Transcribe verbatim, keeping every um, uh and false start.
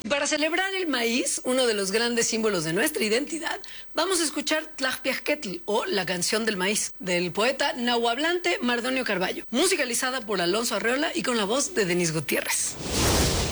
Para celebrar el maíz, uno de los grandes símbolos de nuestra identidad, vamos a escuchar Tlajpiajquetl, o La canción del maíz, del poeta nahuablante Mardonio Carballo, musicalizada por Alonso Arreola y con la voz de Denis Gutiérrez.